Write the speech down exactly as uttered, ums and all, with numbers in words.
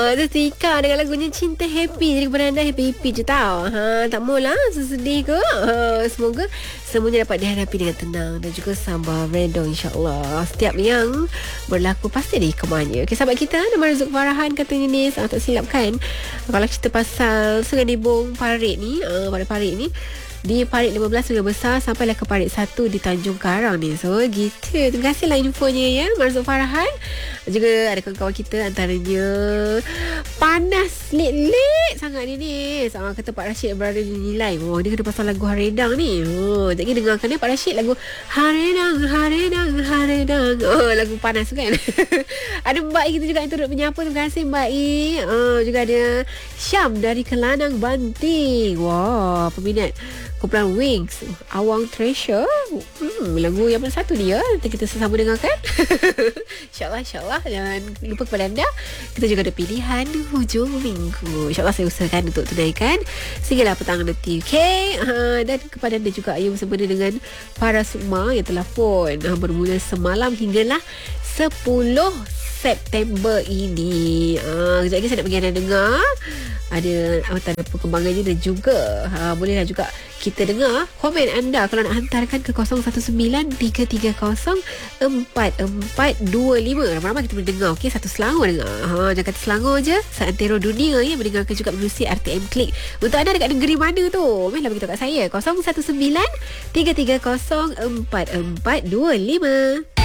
Ha, tu Tika dengan lagunya Cinta Happy. Jadi kepada anda happy-happy je tau. Ha, tak maulah sesedih ke. Ha, semoga semuanya dapat dihadapi dengan tenang dan juga sabar redha insya-Allah. Setiap yang berlaku pasti ada hikmahnya. Okey, sahabat kita nama Razuk Farahan katanya ni, ah, tak silap kan. Kalau cerita pasal Sungai Dibong Parit ni, ah, pada Parit ni di Parit lima belas Sungai Besar sampailah ke Parit satu di Tanjung Karang ni. So gitu. Terima kasihlah infonya ya Marzuk Farahan. Juga ada kawan-kawan kita antaranya panas lit-lit sangat ni ni. Sama kata Pak Rashid berada di nilai. Oh, dia kena pasal lagu Haredang ni. Oh, tak kira dengarkan dia Pak Rashid lagu Haredang, Haredang, Haredang. Oh, lagu panas kan. Ada Mbak I kita juga yang turut menyapa. Terima kasih Mbak I. Oh, juga ada Syam dari Kelanang Banting. Wah, peminat kumpulan Wings, Awang Treasure. Hmm, lagu yang mana satu dia? Nanti kita sesama dengarkan. InsyaAllah, insyaAllah. Jangan lupa kepada anda, kita juga ada pilihan hujung minggu. InsyaAllah saya usahakan untuk tunaikan sehinggalah petang nanti. Okay? Ha, dan kepada anda juga yang bersama dengan para sukma yang telah pun ha, bermula semalam hinggalah sepuluh September ini. Uh, kejap lagi saya nak bagi anda dengar ada antara perkembangannya dan juga uh, bolehlah juga kita dengar komen anda kalau nak hantarkan ke kosong satu sembilan tiga tiga kosong empat empat dua lima. Ramai-ramai kita boleh dengar. Okey, satu Selangor dengar. Ha, jangan kata Selangor je, seantero dunia ya mendengarkan juga menerusi R T M Klik. Untuk anda dekat negeri mana tu? Mainlah beritahu kat saya kosong satu sembilan tiga tiga kosong empat empat dua lima.